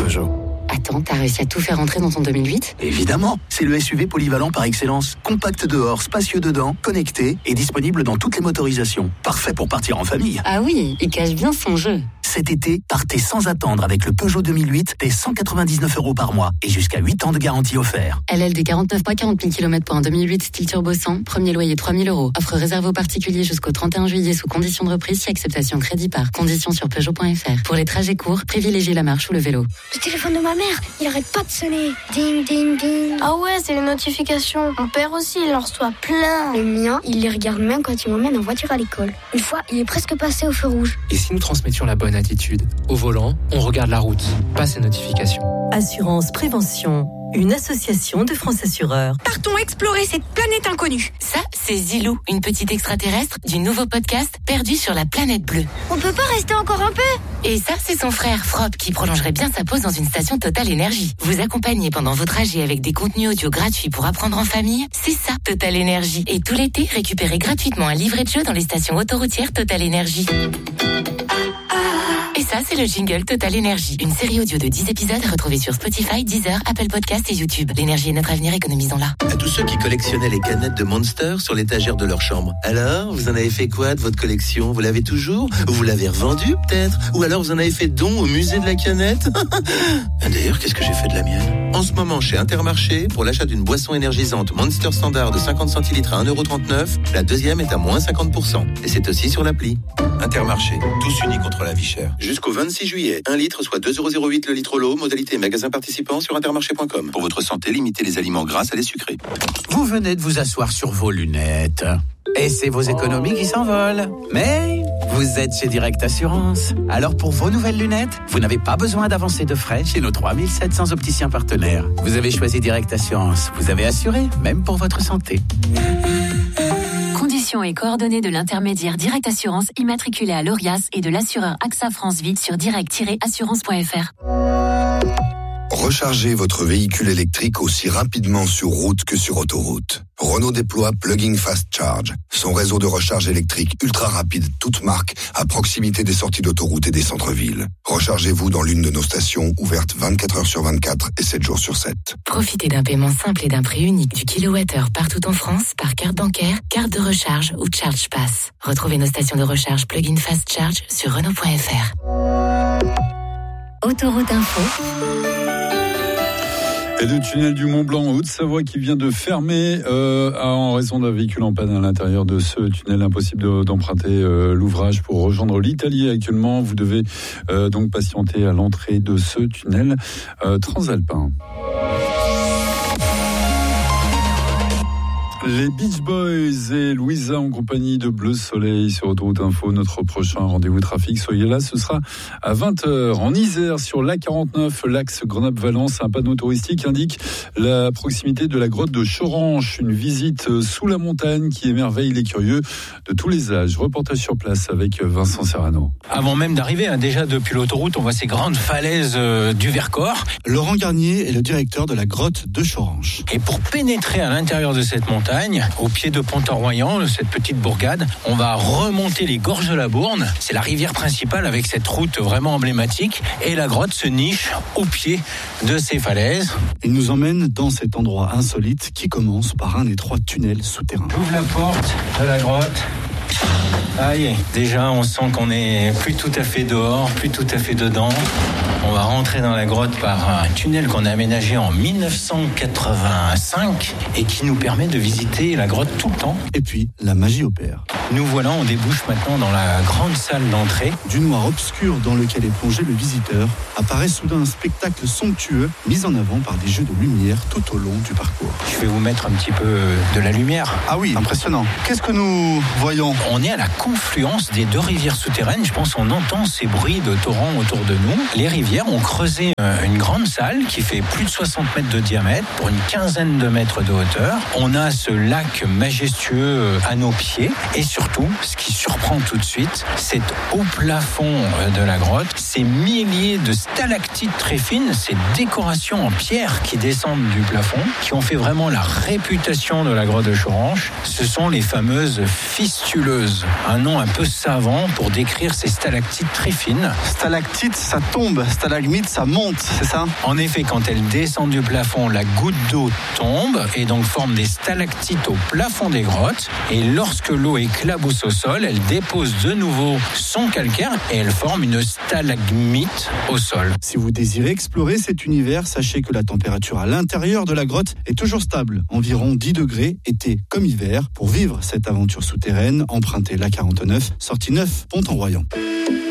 Peugeot. Attends, t'as réussi à tout faire entrer dans ton 2008 ? Évidemment, c'est le SUV polyvalent par excellence. Compact dehors, spacieux dedans, connecté et disponible dans toutes les motorisations. Parfait pour partir en famille. Ah oui, il cache bien son jeu. Cet été, partez sans attendre avec le Peugeot 2008 dès 199 € par mois et jusqu'à 8 ans de garantie offert. LLD 49 mois, 40 000 km pour un 2008 style turbo 100, premier loyer 3 000 €. Offre réservée aux particuliers jusqu'au 31 juillet sous condition de reprise si acceptation crédit par. Conditions sur Peugeot.fr. Pour les trajets courts, privilégiez la marche ou le vélo. Le téléphone de ma mère, il arrête pas de sonner. Ding, ding, ding. Ah ouais, c'est les notifications. Mon père aussi, il en reçoit plein. Le mien, il les regarde même quand il m'emmène en voiture à l'école. Une fois, il est presque passé au feu rouge. Et si nous transmettions la bonne attitude ? Au volant, on regarde la route, pas ses notifications. Assurance Prévention, une association de France Assureurs. Partons explorer cette planète inconnue. Ça, c'est Zilou, une petite extraterrestre du nouveau podcast Perdu sur la planète bleue. On peut pas rester encore un peu ? Et ça, c'est son frère Frop qui prolongerait bien sa pause dans une station Total Énergie. Vous accompagnez pendant vos trajets avec des contenus audio gratuits pour apprendre en famille, c'est ça Total Énergie. Et tout l'été, récupérez gratuitement un livret de jeu dans les stations autoroutières Total Énergie. Et ça, c'est le jingle Total Énergie. Une série audio de 10 épisodes à retrouver sur Spotify, Deezer, Apple Podcasts et YouTube. L'énergie est notre avenir, économisons-la. À tous ceux qui collectionnaient les canettes de Monster sur l'étagère de leur chambre. Alors, vous en avez fait quoi de votre collection ? Vous l'avez toujours ? Vous l'avez revendue, peut-être ? Ou alors vous en avez fait don au musée de la canette ? D'ailleurs, qu'est-ce que j'ai fait de la mienne ? En ce moment, chez Intermarché, pour l'achat d'une boisson énergisante Monster Standard de 50 centilitres à 1,39 €, la deuxième est à moins 50%. Et c'est aussi sur l'appli. Intermarché, tous unis contre la vie chère. Jusqu'au 26 juillet, 1 litre soit 2,08 € le litre l'eau, modalité magasin participant sur intermarché.com. Pour votre santé, limitez les aliments gras à les sucrés. Vous venez de vous asseoir sur vos lunettes. Et c'est vos économies qui s'envolent. Mais vous êtes chez Direct Assurance. Alors pour vos nouvelles lunettes, vous n'avez pas besoin d'avancer de frais chez nos 3700 opticiens partenaires. Vous avez choisi Direct Assurance. Vous avez assuré, même pour votre santé. Conditions et coordonnées de l'intermédiaire Direct Assurance immatriculé à l'ORIAS et de l'assureur AXA France Vie sur direct-assurance.fr. Rechargez votre véhicule électrique aussi rapidement sur route que sur autoroute. Renault déploie Plug-in Fast Charge, son réseau de recharge électrique ultra rapide, toute marque, à proximité des sorties d'autoroute et des centres-villes. Rechargez-vous dans l'une de nos stations, ouvertes 24 heures sur 24 et 7 jours sur 7. Profitez d'un paiement simple et d'un prix unique du kilowattheure partout en France par carte bancaire, carte de recharge ou Charge Pass. Retrouvez nos stations de recharge Plug-in Fast Charge sur Renault.fr. Autoroute Info. Et le tunnel du Mont Blanc en Haute-Savoie qui vient de fermer en raison d'un véhicule en panne à l'intérieur de ce tunnel. Impossible d'emprunter l'ouvrage pour rejoindre l'Italie actuellement. Vous devez donc patienter à l'entrée de ce tunnel transalpin. Les Beach Boys et Louisa en compagnie de Bleu Soleil sur Autoroute Info. Notre prochain rendez-vous trafic, soyez là, ce sera à 20h. En Isère, sur l'A49, l'axe Grenoble-Valence, un panneau touristique indique la proximité de la grotte de Choranche. Une visite sous la montagne qui émerveille les curieux de tous les âges. Reportage sur place avec Vincent Serrano. Avant même d'arriver, déjà depuis l'autoroute, on voit ces grandes falaises du Vercors. Laurent Garnier est le directeur de la grotte de Choranche. Et pour pénétrer à l'intérieur de cette montagne, au pied de Pont-en-Royan, cette petite bourgade, on va remonter les gorges de la Bourne. C'est la rivière principale avec cette route vraiment emblématique. Et la grotte se niche au pied de ces falaises. Il nous emmène dans cet endroit insolite qui commence par un étroit tunnel souterrain. J'ouvre la porte de la grotte. Aïe, déjà on sent qu'on est plus tout à fait dehors, plus tout à fait dedans. On va rentrer dans la grotte par un tunnel qu'on a aménagé en 1985 et qui nous permet de visiter la grotte tout le temps. Et puis, la magie opère. Nous voilà, on débouche maintenant dans la grande salle d'entrée. Du noir obscur dans lequel est plongé le visiteur, apparaît soudain un spectacle somptueux mis en avant par des jeux de lumière tout au long du parcours. Je vais vous mettre un petit peu de la lumière. Ah oui, impressionnant. Qu'est-ce que nous voyons ? On est à la confluence des deux rivières souterraines. Je pense qu'on entend ces bruits de torrents autour de nous. Les rivières ont creusé une grande salle qui fait plus de 60 mètres de diamètre pour une quinzaine de mètres de hauteur. On a ce lac majestueux à nos pieds et surtout, ce qui surprend tout de suite, c'est au plafond de la grotte, ces milliers de stalactites très fines, ces décorations en pierre qui descendent du plafond, qui ont fait vraiment la réputation de la grotte de Choranche. Ce sont les fameuses fistuleuses, un nom un peu savant pour décrire ces stalactites très fines. Stalactite, ça tombe, stalagmite, ça monte, c'est ça? En effet, quand elles descendent du plafond, la goutte d'eau tombe et donc forme des stalactites au plafond des grottes. Et lorsque l'eau éclabousse au sol, elle dépose de nouveau son calcaire et elle forme une stalagmite au sol. Si vous désirez explorer cet univers, sachez que la température à l'intérieur de la grotte est toujours stable, environ 10 degrés, été comme hiver. Pour vivre cette aventure souterraine, empruntez l'A49, sortie 9, Pont-en-Royant.